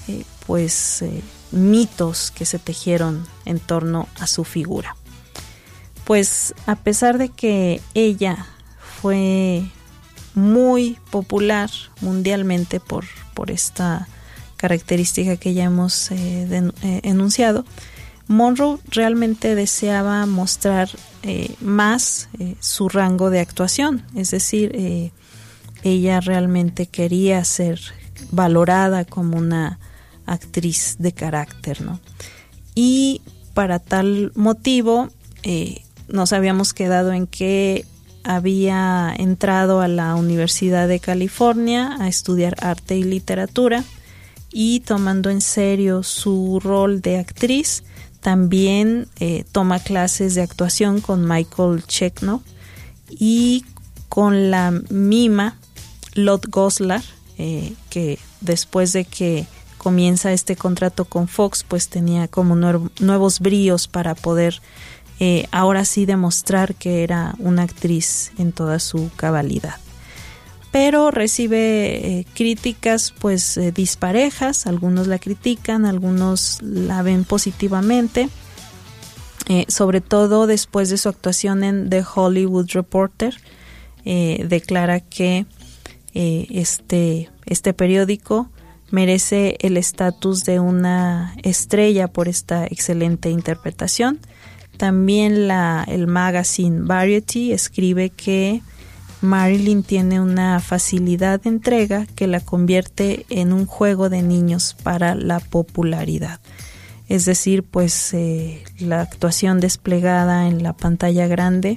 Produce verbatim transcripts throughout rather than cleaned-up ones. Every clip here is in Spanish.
eh, pues eh, mitos que se tejieron en torno a su figura. Pues a pesar de que ella fue muy popular mundialmente por, por esta característica que ya hemos eh, de, eh, enunciado, Monroe realmente deseaba mostrar eh, más eh, su rango de actuación, es decir, eh, ella realmente quería ser valorada como una actriz de carácter, ¿no? Y para tal motivo eh, nos habíamos quedado en que había entrado a la Universidad de California a estudiar arte y literatura, y tomando en serio su rol de actriz, también eh, toma clases de actuación con Michael Chekhov y con la mima Lot Goslar, eh, que después de que comienza este contrato con Fox, pues tenía como nuevo, nuevos bríos para poder eh, ahora sí demostrar que era una actriz en toda su cabalidad. Pero recibe eh, críticas pues eh, disparejas, algunos la critican, algunos la ven positivamente, eh, sobre todo después de su actuación en The Hollywood Reporter. Eh, declara que eh, este, este periódico merece el estatus de una estrella por esta excelente interpretación. También la, el magazine Variety escribe que Marilyn tiene una facilidad de entrega que la convierte en un juego de niños para la popularidad. Es decir, pues eh, la actuación desplegada en la pantalla grande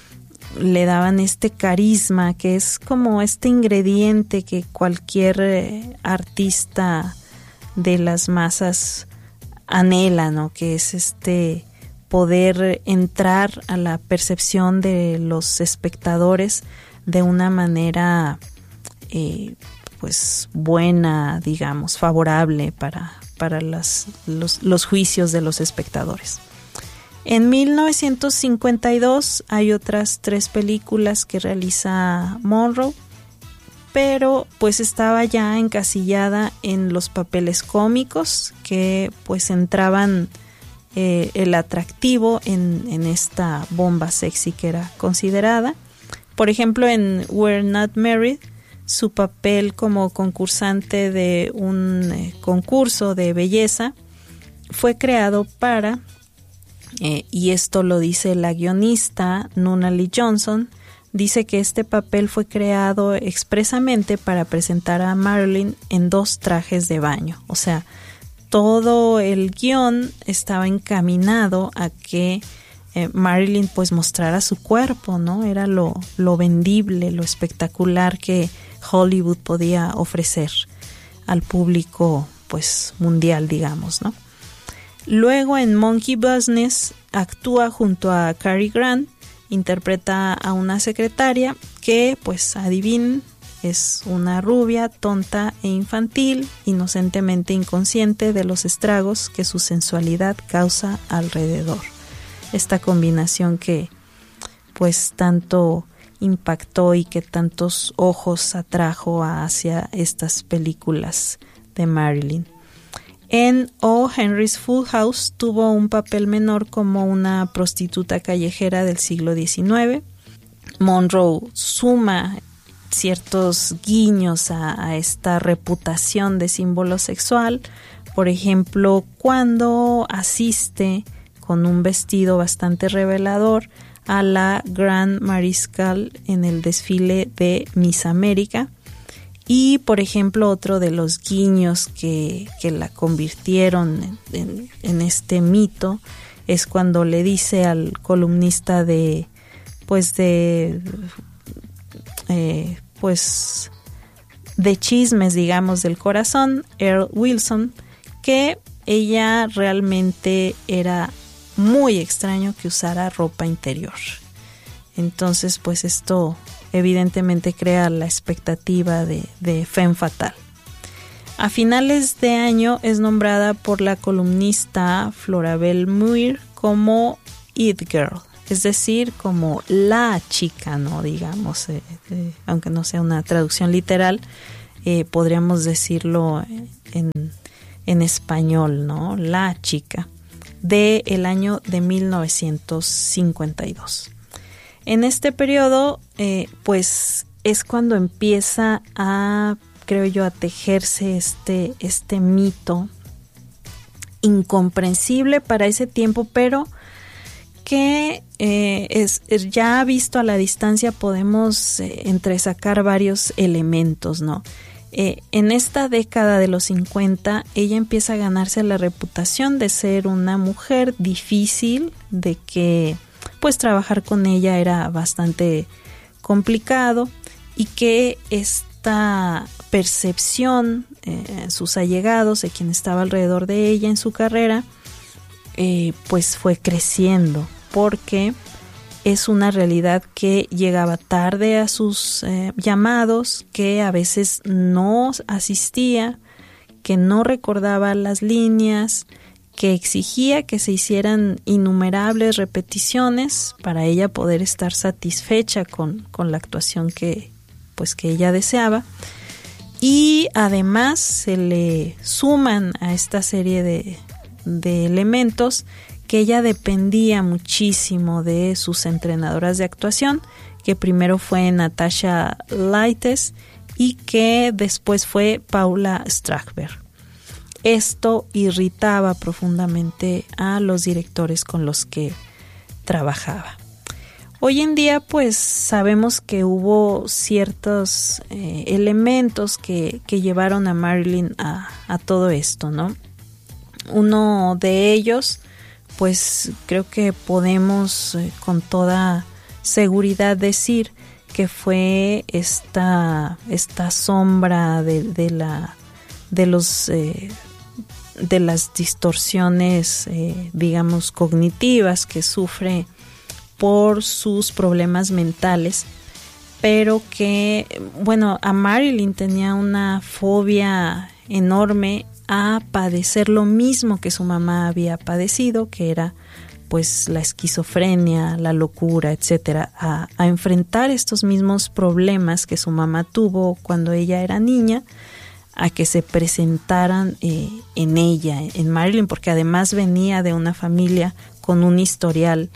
le daban este carisma que es como este ingrediente que cualquier eh, artista de las masas anhela, ¿no? Que es este poder entrar a la percepción de los espectadores de una manera eh, pues buena, digamos, favorable para, para las, los, los juicios de los espectadores. En mil novecientos cincuenta y dos hay otras tres películas que realiza Monroe, pero pues estaba ya encasillada en los papeles cómicos que pues entraban eh, el atractivo en, en esta bomba sexy que era considerada. Por ejemplo, en We're Not Married, su papel como concursante de un eh, concurso de belleza fue creado para, eh, y esto lo dice la guionista Nunnally Johnson, dice que este papel fue creado expresamente para presentar a Marilyn en dos trajes de baño. O sea, todo el guión estaba encaminado a que Eh, Marilyn pues mostrara su cuerpo, ¿no? Era lo, lo vendible, lo espectacular que Hollywood podía ofrecer al público pues mundial, digamos, ¿no? Luego en Monkey Business actúa junto a Cary Grant, interpreta a una secretaria que pues adivinen, es una rubia, tonta e infantil, inocentemente inconsciente de los estragos que su sensualidad causa alrededor. Esta combinación que pues tanto impactó y que tantos ojos atrajo hacia estas películas de Marilyn. En O. Henry's Full House tuvo un papel menor como una prostituta callejera del siglo diecinueve. Monroe suma ciertos guiños a, a esta reputación de símbolo sexual, por ejemplo, cuando asiste con un vestido bastante revelador a la Grand Mariscal en el desfile de Miss América. Y, por ejemplo, otro de los guiños que, que la convirtieron en, en, en este mito es cuando le dice al columnista de, pues, de, eh, pues, de chismes, digamos, del corazón, Earl Wilson, que ella realmente era muy extraño que usara ropa interior. Entonces, pues esto evidentemente crea la expectativa de, de femme fatale. A finales de año es nombrada por la columnista Florabelle Muir como It Girl, es decir, como la chica, ¿no? Digamos, eh, eh, aunque no sea una traducción literal, eh, podríamos decirlo en, en español, ¿no? La chica, de el año de mil novecientos cincuenta y dos. En este periodo, eh, pues es cuando empieza a, creo yo, a tejerse este, este mito incomprensible para ese tiempo, pero que eh, es, es ya visto a la distancia podemos eh, entresacar varios elementos, ¿no? Eh, en esta década de los cincuenta, ella empieza a ganarse la reputación de ser una mujer difícil, de que pues trabajar con ella era bastante complicado y que esta percepción eh, en sus allegados, de quien estaba alrededor de ella en su carrera, eh, pues fue creciendo, porque es una realidad que llegaba tarde a sus eh, llamados, que a veces no asistía, que no recordaba las líneas, que exigía que se hicieran innumerables repeticiones para ella poder estar satisfecha con, con la actuación que, pues, que ella deseaba. Y además se le suman a esta serie de, de elementos que ella dependía muchísimo de sus entrenadoras de actuación, que primero fue Natasha Lytes y que después fue Paula Strasberg. Esto irritaba profundamente a los directores con los que trabajaba. Hoy en día, pues, sabemos que hubo ciertos eh, elementos que, que llevaron a Marilyn a, a todo esto, ¿no? Uno de ellos, pues, creo que podemos eh, con toda seguridad decir que fue esta, esta sombra de, de, la, de los... Eh, de las distorsiones, eh, digamos, cognitivas que sufre por sus problemas mentales, pero que, bueno, a Marilyn tenía una fobia enorme a padecer lo mismo que su mamá había padecido, que era pues la esquizofrenia, la locura, etcétera, a, a enfrentar estos mismos problemas que su mamá tuvo cuando ella era niña, a que se presentaran eh, en ella, en Marilyn, porque además venía de una familia con un historial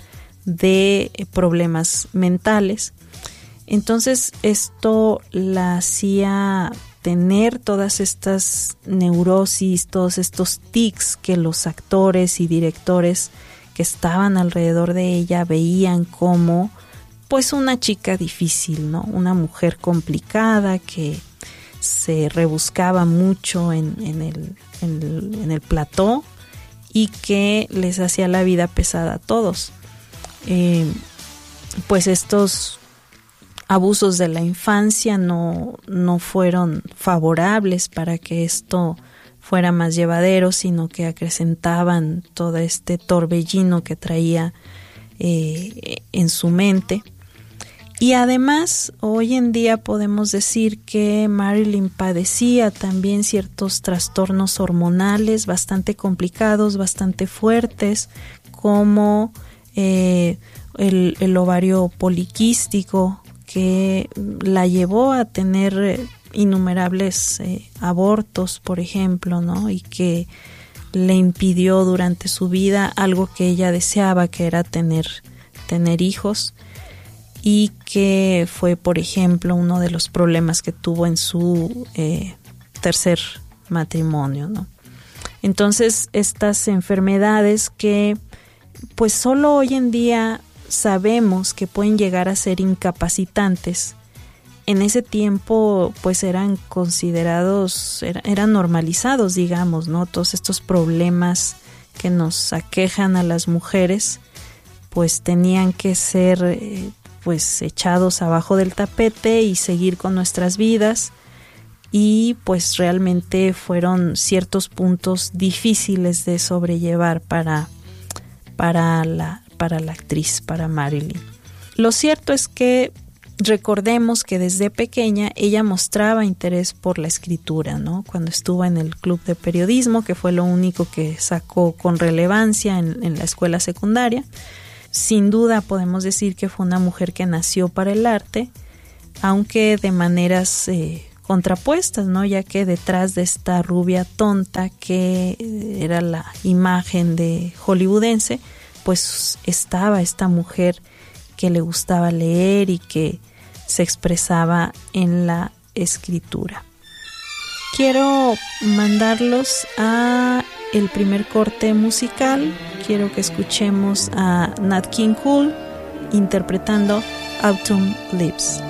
de problemas mentales. Entonces esto la hacía tener todas estas neurosis, todos estos tics que los actores y directores que estaban alrededor de ella veían como pues una chica difícil, ¿no? Una mujer complicada que se rebuscaba mucho en, en, el, en, el, en el plató y que les hacía la vida pesada a todos. Eh, pues estos abusos de la infancia no, no fueron favorables para que esto fuera más llevadero, sino que acrecentaban todo este torbellino que traía eh, en su mente. Y además, hoy en día podemos decir que Marilyn padecía también ciertos trastornos hormonales bastante complicados, bastante fuertes, como eh, el, el ovario poliquístico, que la llevó a tener innumerables eh, abortos, por ejemplo, ¿no? Y que le impidió durante su vida algo que ella deseaba, que era tener, tener hijos. Y que fue, por ejemplo, uno de los problemas que tuvo en su eh, tercer matrimonio, ¿no? Entonces, estas enfermedades que, pues, solo hoy en día sabemos que pueden llegar a ser incapacitantes, en ese tiempo, pues, eran considerados, era, eran normalizados, digamos, ¿no? Todos estos problemas que nos aquejan a las mujeres, pues, tenían que ser eh, pues echados abajo del tapete y seguir con nuestras vidas, y pues realmente fueron ciertos puntos difíciles de sobrellevar para, para, la, para la actriz, para Marilyn. Lo cierto es que recordemos que desde pequeña ella mostraba interés por la escritura, ¿no? Cuando estuvo en el club de periodismo, que fue lo único que sacó con relevancia en, en la escuela secundaria. Sin duda podemos decir que fue una mujer que nació para el arte, aunque de maneras eh, contrapuestas, ¿no? Ya que detrás de esta rubia tonta que era la imagen de hollywoodense, pues estaba esta mujer que le gustaba leer y que se expresaba en la escritura. Quiero mandarlos a el primer corte musical. Quiero que escuchemos a Nat King Cole interpretando Autumn Leaves.